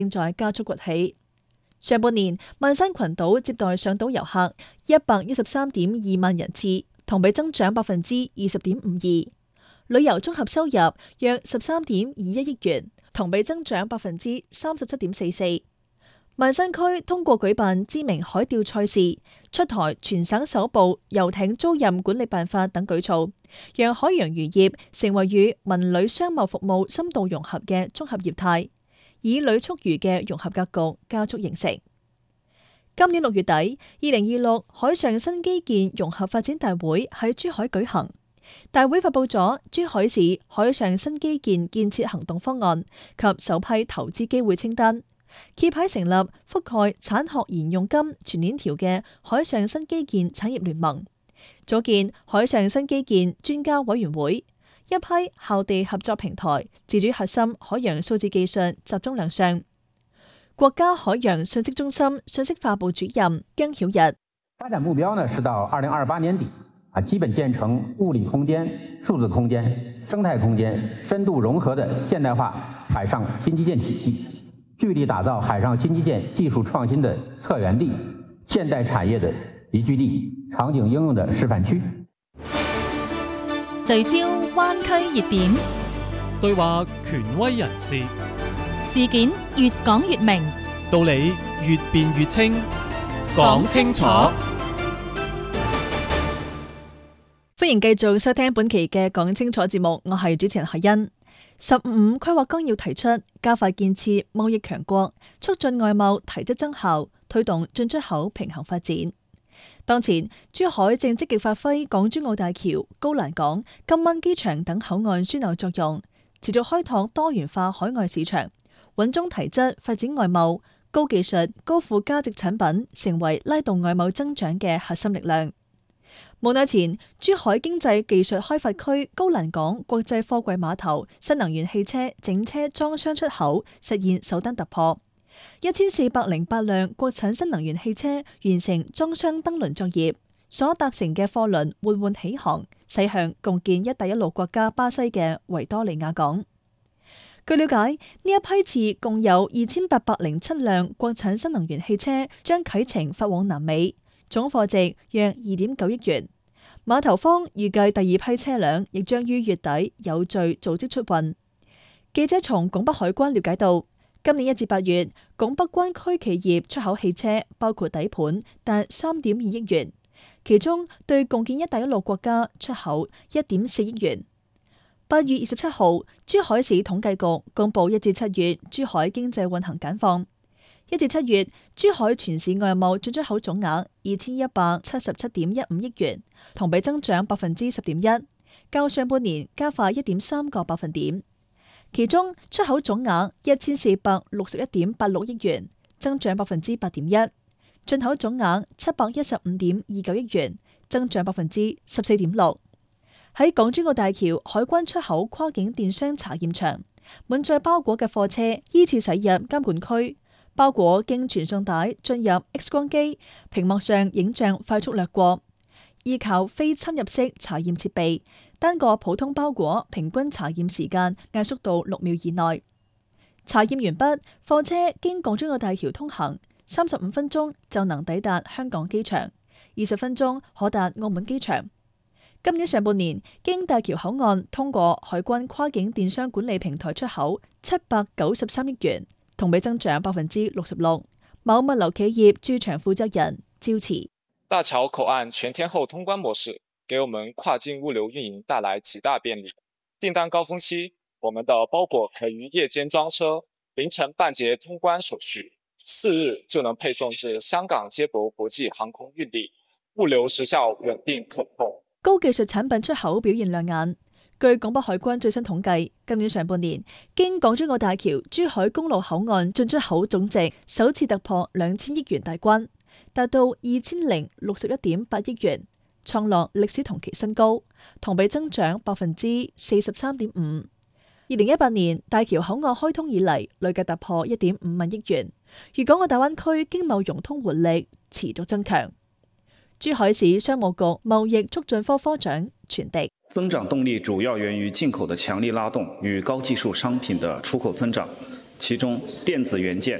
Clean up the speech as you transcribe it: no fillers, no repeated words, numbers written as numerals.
正在加速崛起。上半年，萬山群島接待上島遊客113.2萬人次，同比增長20.52%。旅遊綜合收入約13.21億元，同比增長37.44%。萬山區通過舉辦知名海釣賽事、出台全省首部遊艇租賃管理辦法等舉措，讓海洋漁業成為與文旅商貿服務深度融合嘅綜合業態，以旅促漁嘅融合格局加速形成。今年6月底，2026海上新基建融合發展大會喺珠海舉行。大會發佈咗珠海市海上新基建建設行動方案及首批投資機會清單，揭牌成立覆蓋產學研用金全鏈條嘅海上新基建產業聯盟，組建海上新基建專家委員會，一批校地合作平台自主核心海洋數字技術集中亮相。國家海洋信息中心信息化部主任姜曉日： 發展目標呢是到2028年底基本建成物理空間、數字空間、生態空間深度融合的現代化海上新基建體系，聚力打造海上新基建技術創新的策源地、現代產業的宜居地、場景應用的示範區。 聚焦灣區熱點， 對話權威人士， 事件越講越明， 道理越辯越清，講清楚。 歡迎繼續收聽本期嘅講清楚節目，我係主持人海欣。15規劃綱要提出加快建設貿易強國，促進外貿提質增效，推動進出口平衡發展。當前珠海正積極發揮港珠澳大橋、高欄港、金灣機場等口岸樞紐作用，持續開拓多元化海外市場，穩中提質發展外貿，高技術、高附加值產品成為拉動外貿增長嘅核心力量。冇耐前，珠海經濟技術開發區高欄港國際貨櫃碼頭新能源汽車整車裝箱出口實現首單突破，1408輛國產新能源汽車完成裝箱登輪作業，所搭乘嘅貨輪緩緩起航，駛向共建一帶一路國家巴西嘅維多利亞港。據了解，呢一批次共有2807輛國產新能源汽車將啟程發往南美。總貨值約2.9億元，碼頭方預計第二批車輛亦將於月底有序組織出運。記者從拱北海關了解到，今年1至8月，拱北灣區企業出口汽車包括底盤達3.2億元，其中對共建一帶一路國家出口1.4億元。8月27號，珠海市統計局公布1至7月珠海經濟運行簡況。1至7月，珠海全市外貿進出口總額2177.15億元，同比增長10.1%，較上半年加快1.3個百分點。其中出口總額1461.86億元，增長8.1%；進口總額715.29億元，增長14.6%。喺港珠澳大橋海關出口跨境電商查驗場，滿載包裹嘅貨車依次駛入監管區。包裹經傳送帶進入 X 光機，屏幕上影像快速掠過，依靠非侵入式查驗設備，單個普通包裹平均查驗時間壓縮到6秒以內。查驗完畢，貨車經港珠澳大橋通行，35分鐘就能抵達香港機場，20分鐘可達澳門機場。今年上半年，經大橋口岸通過海關跨境電商管理平台出口793億元。同比增長66%。某物流企業駐場負責人趙慈： 大橋口岸全天候通關模式，給我們跨境物流運營帶來極大便利。訂單高峰期，我們的包裹可於夜間裝車，凌晨辦結通關手續，4日就能配送至香港接駁國際航空運力，物流時效穩定可控。 高技術產品出口表現亮眼。據拱北海關最新統計，今年上半年經港珠澳大橋珠海公路口岸進出口總值首次突破2000億元大關，達到2061.8億元，創落歷史同期新高，同比增長43.5%。2018年大橋口岸開通以嚟，累計突破1.5萬億元，粵港澳大灣區經貿融通活力持續增強。珠海市商務局貿易促進科科長傳迪： 增長動力主要源於進口的強力拉動與高技術商品的出口增長。 其中电子元件